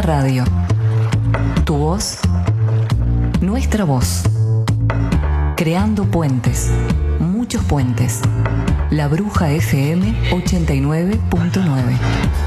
Radio. Tu voz, nuestra voz. Creando puentes, muchos puentes. La Bruja FM 89.9.